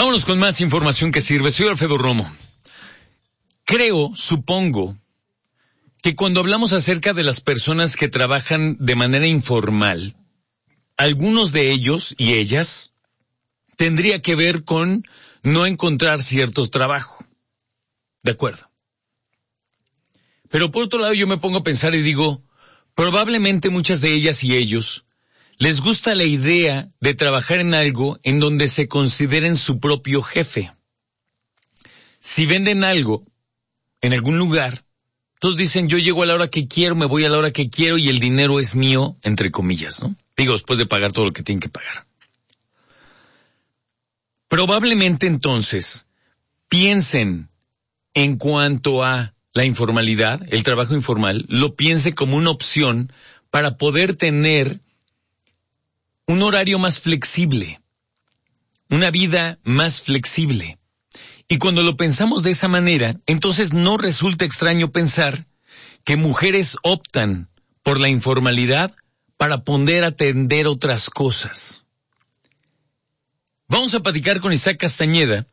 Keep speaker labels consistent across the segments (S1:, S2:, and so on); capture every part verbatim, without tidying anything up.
S1: Vámonos con más información que sirve. Soy Alfredo Romo. Creo, supongo, que cuando hablamos acerca de las personas que trabajan de manera informal, algunos de ellos y ellas tendría que ver con no encontrar cierto trabajo. De acuerdo. Pero por otro lado yo me pongo a pensar y digo, probablemente muchas de ellas y ellos les gusta la idea de trabajar en algo en donde se consideren su propio jefe. Si venden algo en algún lugar, todos dicen, yo llego a la hora que quiero, me voy a la hora que quiero y el dinero es mío, entre comillas, ¿no? Digo, después de pagar todo lo que tienen que pagar. Probablemente entonces piensen en cuanto a la informalidad, el trabajo informal, lo piense como una opción para poder tener un horario más flexible, una vida más flexible. Y cuando lo pensamos de esa manera, entonces no resulta extraño pensar que mujeres optan por la informalidad para poder atender otras cosas. Vamos a platicar con Isaac Castañeda,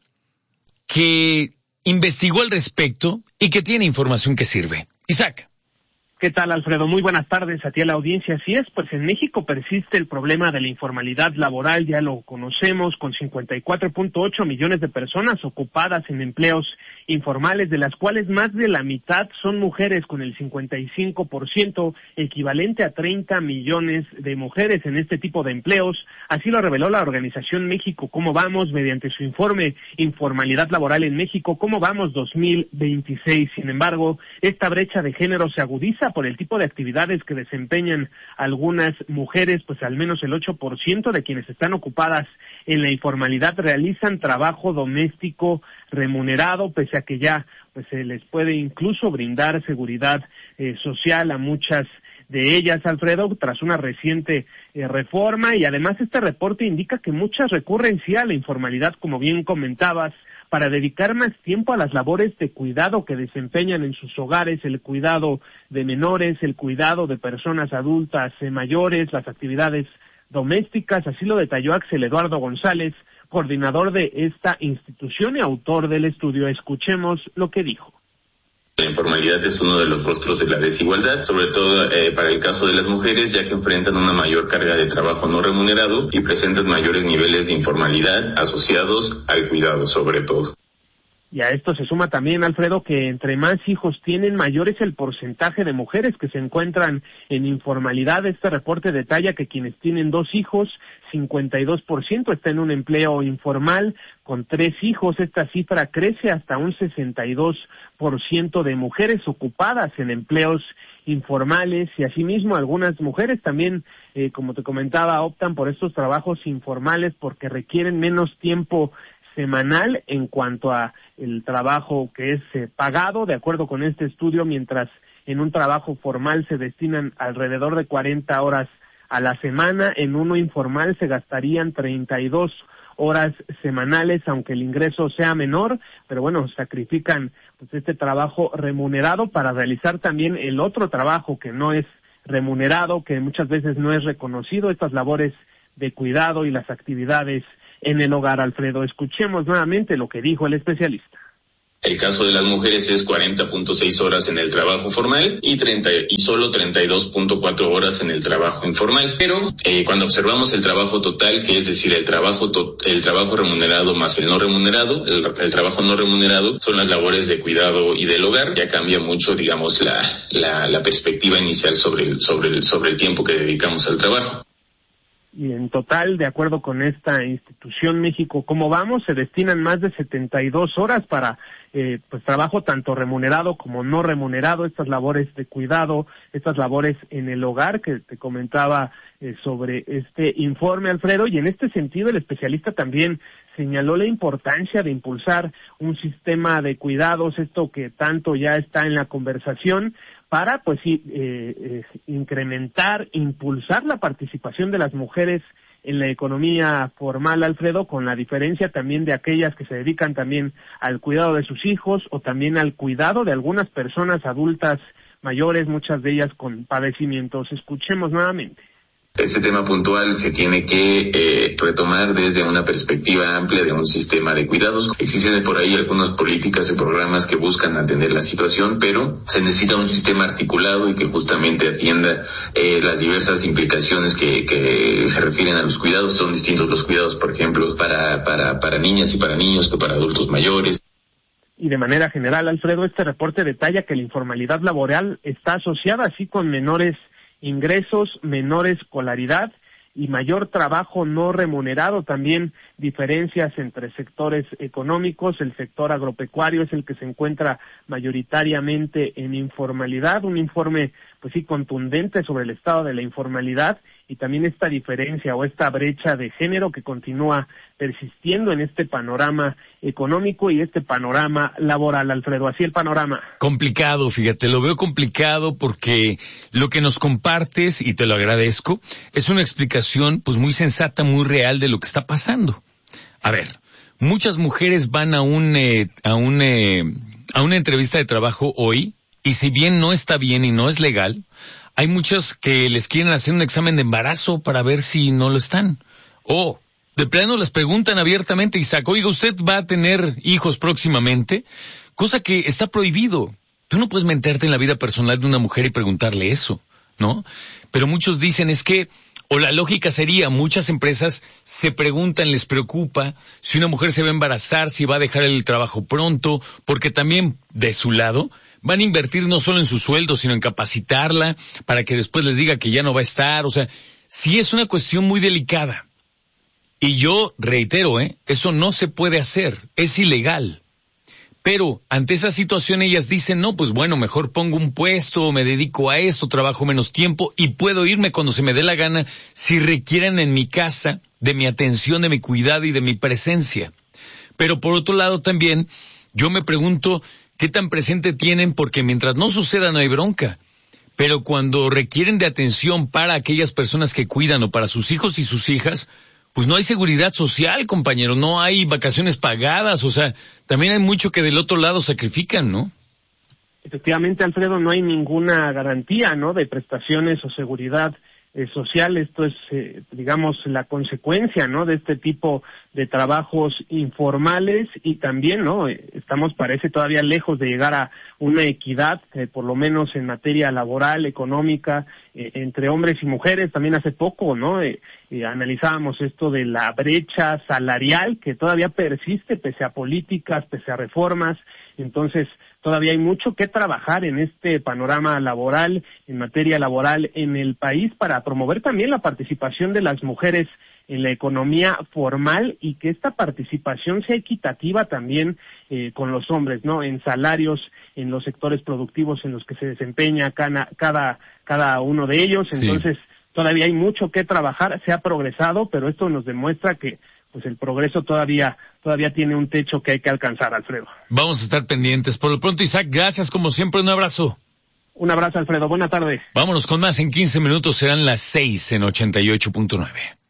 S1: que investigó al respecto y que tiene información que sirve. Isaac.
S2: ¿Qué tal, Alfredo? Muy buenas tardes a ti a la audiencia. Así es, pues en México persiste el problema de la informalidad laboral, ya lo conocemos, con cincuenta y cuatro punto ocho millones de personas ocupadas en empleos informales, de las cuales más de la mitad son mujeres, con el cincuenta y cinco por ciento, equivalente a treinta millones de mujeres en este tipo de empleos. Así lo reveló la organización México Cómo Vamos mediante su informe Informalidad Laboral en México Cómo Vamos dos mil veintiséis. Sin embargo, esta brecha de género se agudiza por el tipo de actividades que desempeñan algunas mujeres, pues al menos el ocho por ciento de quienes están ocupadas en la informalidad realizan trabajo doméstico remunerado, pese a que ya pues se les puede incluso brindar seguridad eh, social a muchas de ellas, Alfredo, tras una reciente eh, reforma. Y además este reporte indica que muchas recurren sí a la informalidad, como bien comentabas, para dedicar más tiempo a las labores de cuidado que desempeñan en sus hogares, el cuidado de menores, el cuidado de personas adultas eh, mayores, las actividades domésticas. Así lo detalló Axel Eduardo González, coordinador de esta institución y autor del estudio. Escuchemos lo que dijo.
S3: La informalidad es uno de los rostros de la desigualdad, sobre todo eh, para el caso de las mujeres, ya que enfrentan una mayor carga de trabajo no remunerado y presentan mayores niveles de informalidad asociados al cuidado, sobre todo.
S2: Y a esto se suma también, Alfredo, que entre más hijos tienen, mayor es el porcentaje de mujeres que se encuentran en informalidad. Este reporte detalla que quienes tienen dos hijos, cincuenta y dos por ciento está en un empleo informal. Con tres hijos, esta cifra crece hasta un sesenta y dos por ciento de mujeres ocupadas en empleos informales. Y asimismo, algunas mujeres también, eh, como te comentaba, optan por estos trabajos informales porque requieren menos tiempo semanal en cuanto a el trabajo que es eh, pagado, de acuerdo con este estudio, mientras en un trabajo formal se destinan alrededor de cuarenta horas a la semana, en uno informal se gastarían treinta y dos horas semanales, aunque el ingreso sea menor, pero bueno, sacrifican pues este trabajo remunerado para realizar también el otro trabajo que no es remunerado, que muchas veces no es reconocido, estas labores de cuidado y las actividades en el hogar, Alfredo. Escuchemos nuevamente lo que dijo el especialista.
S3: El caso de las mujeres es cuarenta punto seis horas en el trabajo formal y treinta y solo treinta y dos punto cuatro horas en el trabajo informal. Pero eh, cuando observamos el trabajo total, que es decir, el trabajo to- el trabajo remunerado más el no remunerado, el, el trabajo no remunerado son las labores de cuidado y del hogar, ya cambia mucho, digamos, la la, la perspectiva inicial sobre el, sobre el, sobre el tiempo que dedicamos al trabajo.
S2: Y en total, de acuerdo con esta institución México Cómo Vamos, se destinan más de setenta y dos horas para eh, pues trabajo tanto remunerado como no remunerado, estas labores de cuidado, estas labores en el hogar que te comentaba eh, sobre este informe, Alfredo. Y en este sentido, el especialista también señaló la importancia de impulsar un sistema de cuidados, esto que tanto ya está en la conversación, para pues sí, eh, eh, incrementar, impulsar la participación de las mujeres en la economía formal, Alfredo, con la diferencia también de aquellas que se dedican también al cuidado de sus hijos o también al cuidado de algunas personas adultas mayores, muchas de ellas con padecimientos. Escuchemos nuevamente.
S3: Este tema puntual se tiene que eh, retomar desde una perspectiva amplia de un sistema de cuidados. Existen por ahí algunas políticas y programas que buscan atender la situación, pero se necesita un sistema articulado y que justamente atienda eh, las diversas implicaciones que, que se refieren a los cuidados. Son distintos los cuidados, por ejemplo, para, para, para niñas y para niños que para adultos mayores.
S2: Y de manera general, Alfredo, este reporte detalla que la informalidad laboral está asociada así con menores ingresos, menor escolaridad y mayor trabajo no remunerado. También diferencias entre sectores económicos. El sector agropecuario es el que se encuentra mayoritariamente en informalidad. Un informe, pues sí, contundente sobre el estado de la informalidad y también esta diferencia o esta brecha de género que continúa persistiendo en este panorama económico y este panorama laboral, Alfredo. Así el panorama.
S1: Complicado, fíjate, lo veo complicado porque lo que nos compartes, y te lo agradezco, es una explicación pues muy sensata, muy real de lo que está pasando. A ver, muchas mujeres van a un eh, a un eh, a una entrevista de trabajo hoy y si bien no está bien y no es legal, hay muchas que les quieren hacer un examen de embarazo para ver si no lo están. O de plano les preguntan abiertamente, Isaac, oiga, ¿usted va a tener hijos próximamente? Cosa que está prohibido. Tú no puedes meterte en la vida personal de una mujer y preguntarle eso, ¿no? Pero muchos dicen es que, o la lógica sería, muchas empresas se preguntan, les preocupa si una mujer se va a embarazar, si va a dejar el trabajo pronto, porque también de su lado van a invertir no solo en su sueldo, sino en capacitarla para que después les diga que ya no va a estar. O sea, sí es una cuestión muy delicada. Y yo reitero, ¿eh? Eso no se puede hacer, es ilegal. Pero ante esa situación ellas dicen, no, pues bueno, mejor pongo un puesto, me dedico a esto, trabajo menos tiempo y puedo irme cuando se me dé la gana si requieren en mi casa de mi atención, de mi cuidado y de mi presencia. Pero por otro lado también, yo me pregunto, ¿qué tan presente tienen? Porque mientras no suceda no hay bronca. Pero cuando requieren de atención para aquellas personas que cuidan o para sus hijos y sus hijas, pues no hay seguridad social, compañero, no hay vacaciones pagadas, o sea, también hay mucho que del otro lado sacrifican, ¿no?
S2: Efectivamente, Alfredo, no hay ninguna garantía, ¿no?, de prestaciones o seguridad eh, social. Esto es, eh, digamos, la consecuencia, ¿no?, de este tipo de trabajos informales y también, ¿no?, estamos, parece, todavía lejos de llegar a una equidad, eh, por lo menos en materia laboral, económica, eh, entre hombres y mujeres. También hace poco, ¿no?, eh, eh, analizábamos esto de la brecha salarial que todavía persiste pese a políticas, pese a reformas. Entonces, todavía hay mucho que trabajar en este panorama laboral, en materia laboral en el país, para promover también la participación de las mujeres en la economía formal y que esta participación sea equitativa también eh, con los hombres, ¿no?, en salarios, en los sectores productivos en los que se desempeña cada cada, cada uno de ellos. Entonces, sí, todavía hay mucho que trabajar, se ha progresado, pero esto nos demuestra que pues el progreso todavía todavía tiene un techo que hay que alcanzar, Alfredo.
S1: Vamos a estar pendientes. Por lo pronto, Isaac, gracias como siempre, un abrazo.
S2: Un abrazo, Alfredo, buena tarde.
S1: Vámonos con más, en quince minutos serán las seis en ochenta y ocho punto nueve.